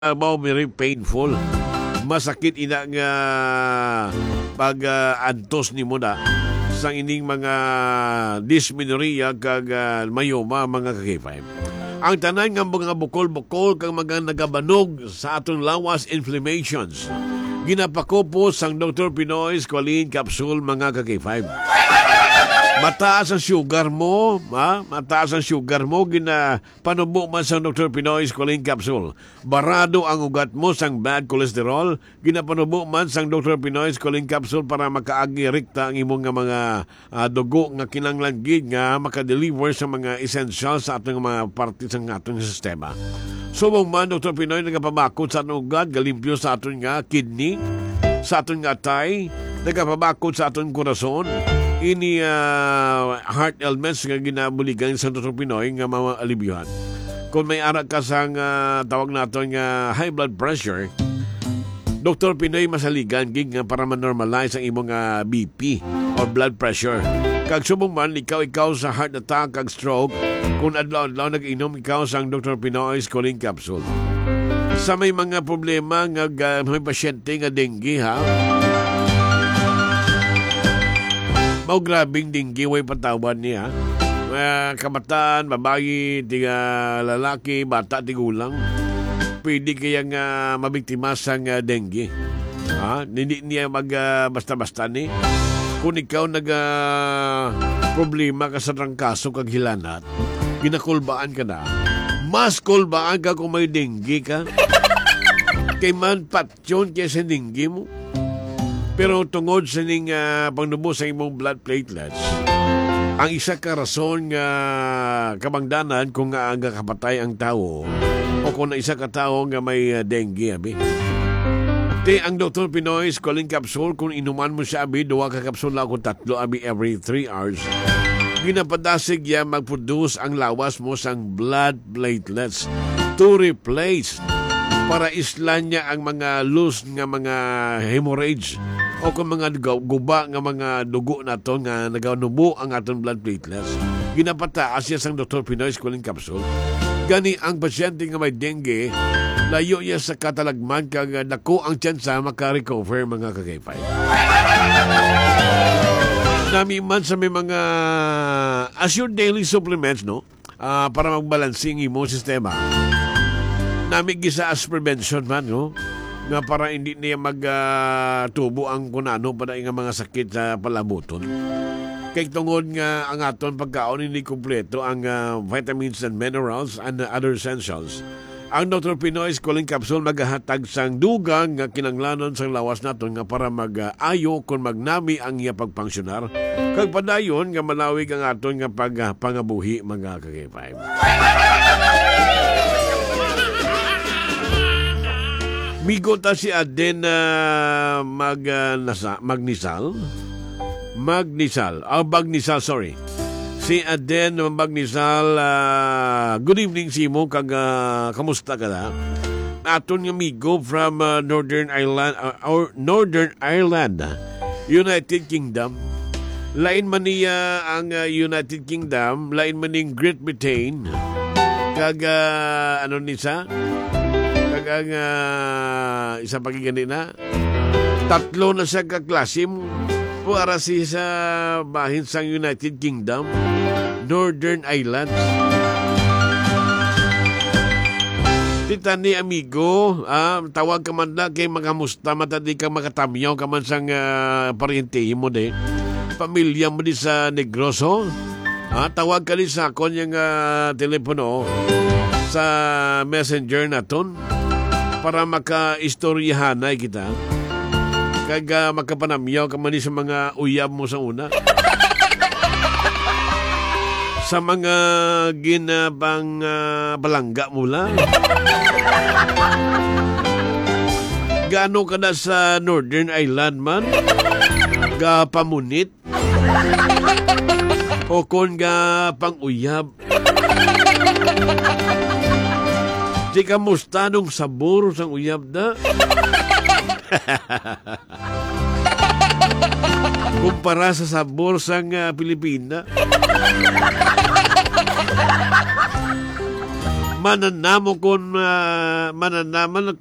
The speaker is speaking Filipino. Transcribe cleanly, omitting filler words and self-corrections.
Mao very painful. Masakit ina nga pag antos ni mo na sa ining mga dysmenorrhea kag mayoma mga kakipay. Ang tanan nga mga bukol-bukol kag mga nagabanog sa atong lawas inflammations. Ginapakupo sang Dr. Pinoy's Choline Capsule mga kakipay. Mataas ang sugar mo, ha? Mataas ang sugar mo, ginapanubo man sa Dr. Pinoy's Choline Capsule. Barado ang ugat mo sang bad cholesterol, ginapanubo man sang Dr. Pinoy's Choline Capsule para makaagi rikta ang imong nga mga dugo nga kinanglanggid nga makadeliver sa mga essentials sa atong mga parte sa atong sistema. Subong man, Dr. Pinoy nagapabakod sa atong ugat, galimpyo sa atong nga kidney, sa atong nga atay, nagapabakod sa atong korason, ini heart ailments nga ginabuligan sa Dr. Pinoy nga maalibyohan. Kung may ara ka sang tawag nato nga high blood pressure, Dr. Pinoy masaligan gig nga para ma-normalize ang imong BP or blood pressure. Kag subong man ikaw sa heart attack kag stroke, kung adlaw-adlaw nag-inom ikaw sang Dr. Pinoy's Choline Capsule. Sa may mga problema nga may pasyente nga dengue ha, mau grabing dinggi way patawan niya. Kabataan, babae, lalaki, bata, tigulang. Pwede kaya nga mabiktima sa dengue. Hindi niya basta-basta ni. Kung ikaw problema ka sa trangkaso kag hilanat, ginakulbaan ka na. Mas kulbaan ka kung may dengue ka. Kay man patyon kaya sa dengue mo. Pero tungod sa ning pagnubo sa imong blood platelets, ang isa ka rason nga kabangdanan kung nga kapatay ang tao o kung na isa ka tao nga may dengue, abi. Ang Dr. Pinoy's Choline Capsule, kung inuman mo siya, abi, 2 ka kapsula kung 3, abi, every 3 hours, ginapadasig ya mag-produce ang lawas mo sang blood platelets to replace para islan niya ang mga loose nga mga hemorrhage o kung mga guba nga mga dugo na to nga naganubo ang atong blood platelets. Ginapataas siya sang Dr. Pinoy's Choline Capsule. Gani ang pasyente nga may dengue, layo niya sa katalagman kag dako ang tsansa maka-recover mga kakipay. Nami man sa may mga as your daily supplements, no? Para magbalansing imong sistema. Nami gisa as prevention man, no? Nga para hindi niya magtubo ang kunano para nga mga sakit sa palabuton. Kay tungod nga ang aton pagkaon hindi kumpleto ang vitamins and minerals and other essentials. Ang Dr. Pinoy's Choline Capsule maghahatag sang dugang nga kinanglanon sang lawas naton nga para mag-ayo kung magnami ang iya pagpangsyunar. Kag padayon nga malawig ang aton nga pangabuhi mga kakipay. Migo ta si Aden Magnisal, sorry. Si Aden Magnisal, good evening si mo, kag kamusta ka na? Aton nga migo from Northern Ireland, United Kingdom. Lain man niya ang United Kingdom, lain man ning Great Britain, kag ano nisa? Ang isa pagigani na 3 na siya kaklase mo para si sa bahin sang United Kingdom, Northern Ireland. Tita ni amigo, tawag ka man na kay makamusta matadi ka makatamyaw ka man sang pariente mo de pamilya mo di sa Negroso. Tawag ka di sa akon yung telepono sa messenger naton para maka-istoryahanay kita. Kaya makapanamyaw ka man sa mga uyab mo sa una. Sa mga ginabang balangga mo lang. Gaano ka na sa Northern Ireland man? Pamunit? O kon pang uyab? Di kamusta nung sabor sang uyab na? Kumpara sa sabor sang Pilipina. mananamo kon mananaman